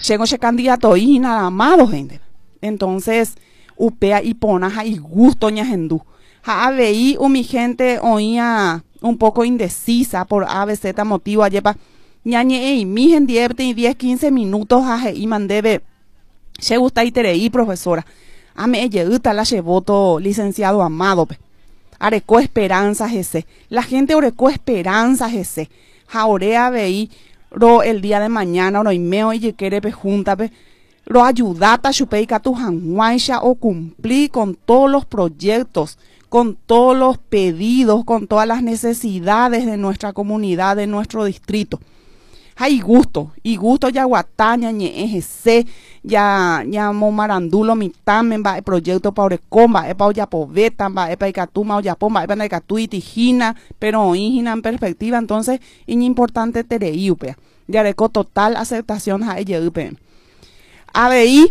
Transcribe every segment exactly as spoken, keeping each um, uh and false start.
llego ese candidato y nada más, gente. Entonces, upea y ponaja y gusto ñajendu. Ja veí u mi gente oía un poco indecisa por A B Z motivo ayepa. Ñañe y mi gente diez quince minutos a y mandebe. Se gusta y tereí, profesora. A me lleguta la voto licenciado Amado. Pe. Arecó esperanzas ese. La gente orecó esperanzas ese. Jaurea veí ro el día de mañana, ro y meo y quiere pe junta pe. Ro ayudata chupeica tu janguaisha o cumplir con todos los proyectos, con todos los pedidos, con todas las necesidades de nuestra comunidad, de nuestro distrito. Hay gusto, y gusto ya guataña, ñe ejese, ya, ya momarandulo mitamen, va el proyecto pa orecomba, epa oyapoveta, va epa icatuma oyapomba, epa naicatu y tijina, pero hijina en perspectiva, entonces, es importante tereiupe, ya reco total aceptación a ella upe. A veí,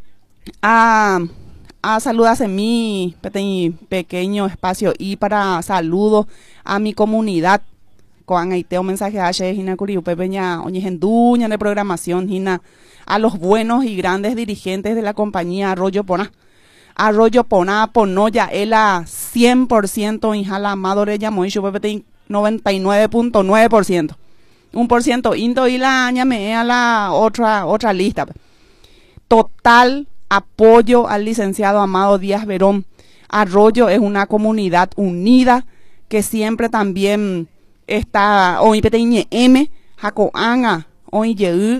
a, a saludas en mi pequeño espacio y para saludos a mi comunidad. Con ahí un mensaje a Hina Curiupe Peña, Oñejenduña de programación, Hina, a los buenos y grandes dirigentes de la compañía Arroyo Poná. Arroyo Poná, Ponoya, ela cien por ciento, Injala Amadore Yamoisho, Pepe noventa y nueve punto nueve por ciento. Un por ciento, Indo y la añame a la otra, otra lista. Total apoyo al licenciado Amado Díaz Verón. Arroyo es una comunidad unida que siempre también está hoy peteñe M jacoanga hoy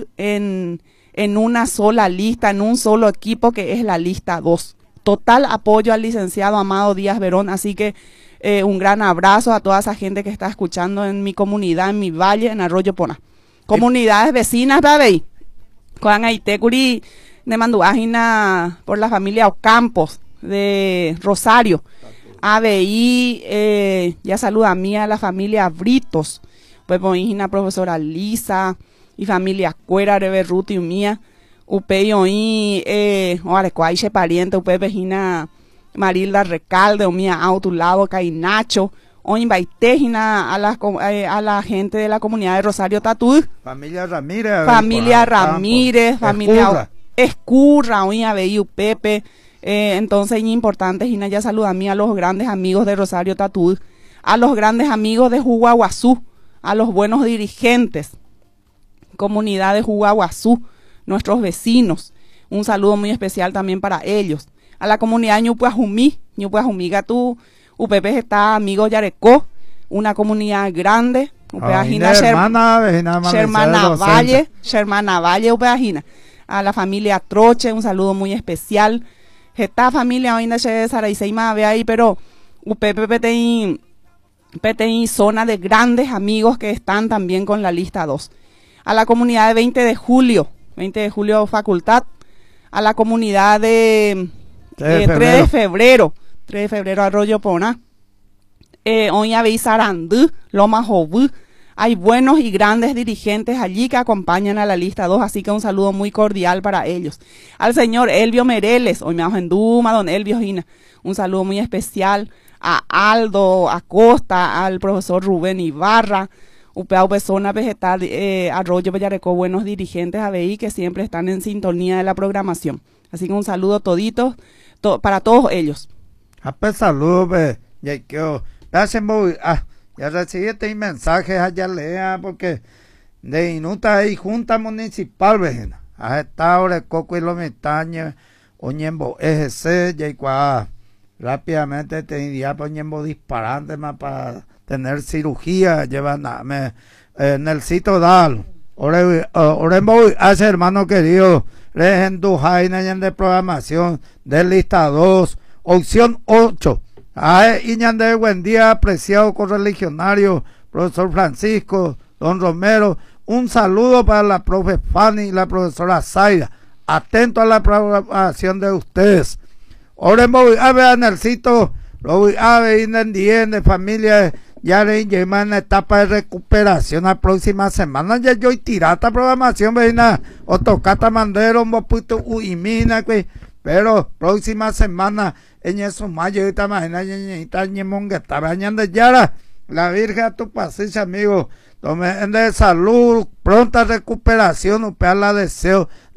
en en una sola lista, en un solo equipo que es la lista dos. Total apoyo al licenciado Amado Díaz Verón, así que eh, un gran abrazo a toda esa gente que está escuchando en mi comunidad, en mi valle, en Arroyo Poná. Comunidades vecinas, baby. Con Aitecuri de Manduágina por la familia Ocampos de Rosario. A B I, eh, ya saluda a mí a la familia Britos, pues por la profesora Lisa y familia Cuera, Rebe Ruti y mía, Upe y eh, ahora cuáiche pariente, Upe Vejina Marilda Recalde, o mía Autulado, Cainacho, o invaitejina a la, eh, a la gente de la comunidad de Rosario Tatú. Familia Ramírez. Familia Ramírez, Campo. Familia Escurra, o A B I, Upepe. Eh, entonces es importante, Gina, ya saluda a mí, a los grandes amigos de Rosario Tatú, a los grandes amigos de Juguaguazú, a los buenos dirigentes, comunidad de Juguaguazú, nuestros vecinos, un saludo muy especial también para ellos, a la comunidad Ñupuajumí, Ñupuajumí Gatú, Upepe está amigo Yarecó, una comunidad grande, Upeajina, Shermana Valle, Shermana Valle, Upeajina, a la familia Troche, un saludo muy especial. Esta familia hoy en día Saraiseima ve ahí, pero Upepe Peteín, Peteín, zona de grandes amigos que están también con la lista dos. A la comunidad de veinte de julio, veinte de julio Facultad, a la comunidad de, de tres de febrero, tres de febrero Arroyo Poná, eh, hoy a Sarandú, Loma Jobú. Hay buenos y grandes dirigentes allí que acompañan a la lista dos, así que un saludo muy cordial para ellos. Al señor Elvio Mereles, hoy me bajo en Duma, don Elvio Gina, un saludo muy especial a Aldo Acosta, al profesor Rubén Ibarra, Upea Persona Vegetal, eh, Arroyo Bellarecó, buenos dirigentes A B I que siempre están en sintonía de la programación. Así que un saludo todito, to, para todos ellos. A pues saludo, ya que hacen muy... Ya recibí este mensaje allá lea porque de Inuta ahí Junta Municipal vejena. A esta hora Coco y los Metaña, Oñembo E G C, ya rápidamente te diría Oñembo disparante más para tener cirugía, llevan a, me, en el sitio Dal. Orembo hace hermano querido, Regendo Jaina de programación de lista dos, opción ocho. Ay, Iñande, buen día, apreciado correligionario, profesor Francisco, don Romero. Un saludo para la profe Fanny y la profesora Zaida. Atento a la programación de ustedes. Ahora voy a ver en el sitio, lo voy a ver en día de familia, ya le lleva en etapa de recuperación la próxima semana. Ya yo y tirata programación, venga, o tocata mandero, un poquito uimina, pero próxima semana. En eso mayo ahorita imagina yara la Virgen a tu paciencia, amigo. Tome de salud, pronta recuperación, upea la deseo